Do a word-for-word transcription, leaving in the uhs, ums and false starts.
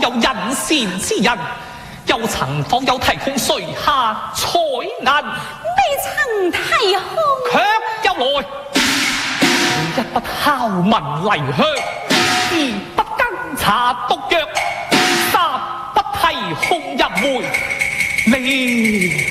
有人善之人，又曾訪有提供水下彩銀， 未曾提供， 卻又來。一不敲門嚟香，二不更查毒藥，三不提控入會，你